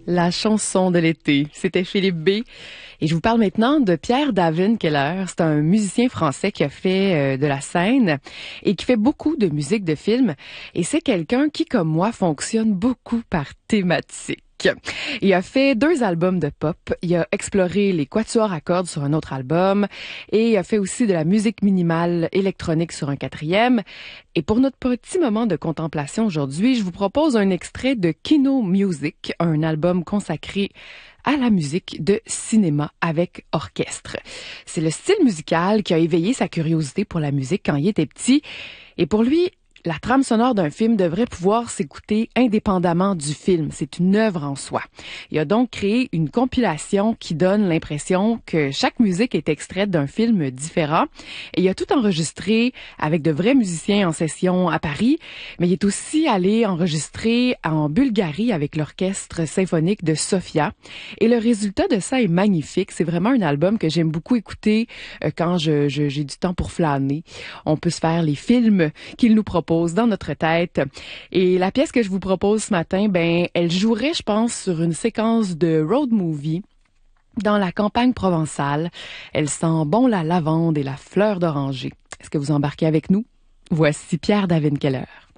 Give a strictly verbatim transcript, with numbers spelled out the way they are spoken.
La chanson de l'été. C'était Philippe B. Et je vous parle maintenant de Pierre David Keller. C'est un musicien français qui a fait euh, de la scène et qui fait beaucoup de musique de film. Et c'est quelqu'un qui, comme moi, fonctionne beaucoup par thématique. Il a fait deux albums de pop. Il a exploré les quatuors à cordes sur un autre album et il a fait aussi de la musique minimale électronique sur un quatrième. Et pour notre petit moment de contemplation aujourd'hui, je vous propose un extrait de Kino Music, un album consacré à la musique de cinéma avec orchestre. C'est le style musical qui a éveillé sa curiosité pour la musique quand il était petit. Et pour lui, la trame sonore d'un film devrait pouvoir s'écouter indépendamment du film. C'est une œuvre en soi. Il a donc créé une compilation qui donne l'impression que chaque musique est extraite d'un film différent. Et il a tout enregistré avec de vrais musiciens en session à Paris, mais il est aussi allé enregistrer en Bulgarie avec l'orchestre symphonique de Sofia. Et le résultat de ça est magnifique. C'est vraiment un album que j'aime beaucoup écouter euh, quand je, je, j'ai du temps pour flâner. On peut se faire les films qu'il nous propose dans notre tête. Et la pièce que je vous propose ce matin, ben, elle jouerait, je pense, sur une séquence de road movie dans la campagne provençale. Elle sent bon la lavande et la fleur d'oranger. Est-ce que vous embarquez avec nous? Voici Pierre David Keller.